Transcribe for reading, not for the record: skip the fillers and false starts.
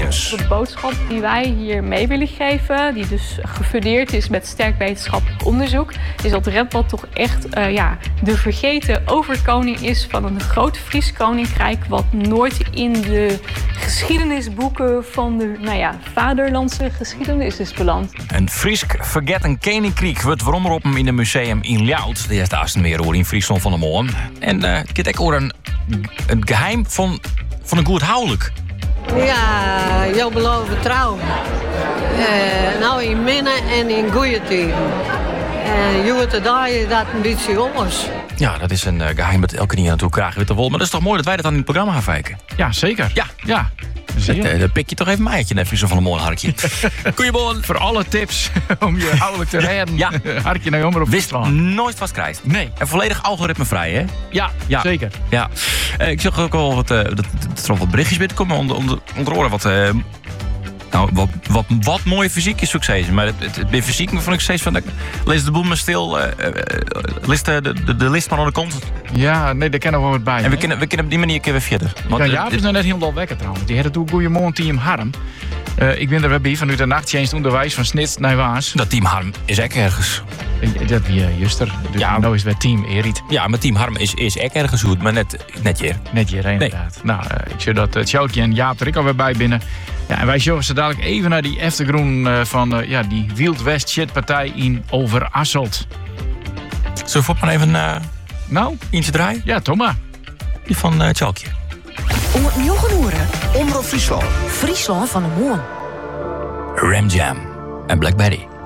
Genius. De boodschap die wij hier mee willen geven, die dus gefundeerd is met sterk wetenschappelijk onderzoek, is dat Rempel toch echt de vergeten overkoning is van een groot Fries koninkrijk wat nooit in de geschiedenisboeken van de vaderlandse geschiedenis is beland. Een Friesk vergeten koninkrijk wordt waarom op hem in een museum in Ljout. Die is de eerste meer hoor in Friesland van de Moorn. En ik heb ook een geheim van een goed huwelijk. Ja, jou beloven trouw. Nou in minnen en in goede tijden. En je wordt dat een beetje anders. Ja, dat is een geheim dat elke keer naartoe krijgen te wollen. Maar dat is toch mooi dat wij dat dan in het programma gaan kijken? Ja, zeker. Ja. Dan pik je toch even mij net Friesland van de Moorn, hartje. Goeiemorgen. Voor alle tips om je ouderlijk te redden. Ja. Hartje naar Omroep Wist Friesland. nooit vast krijgt. Nee. En volledig algoritmevrij, hè? Ja, zeker. Ja. Ik zag ook al dat er wat berichtjes binnenkomen onder oren wat mooie fysiek is succes. Maar het bij fysiek vond ik steeds van... Lees de boel maar stil. Lees de list maar aan de kant. Ja, nee, daar kennen we wat bij. En we kunnen op die manier weer verder. Jaap is nou net helemaal wekker trouwens. Die had het Goeiemorgen team Harm. Ik ben er weer bij vanuit de nachtdienst onderwijs van Snits naar Waas. Dat team Harm is ook ergens. Dat wie Juster. Dus nou is het weer team Erit. Ja, maar team Harm is ook ergens goed, maar net hier. Net hier, inderdaad. Nee. Nou, ik zie dat Sjoutje en Jaap er ook alweer bij binnen. Ja, en wij zoeken ze dadelijk even naar die achtergrond van die Wild West shitpartij in Overasselt. Zullen we maar even eentje draaien? Ja, toch maar. Die van Tjalkje. Om het nieuwgenoeren. Omroep Friesland. Friesland van de Moorn. Ram Jam en Blackberry.